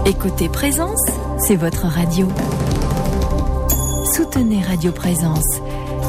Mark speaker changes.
Speaker 1: Écoutez Présence, c'est votre radio. Soutenez Radio Présence.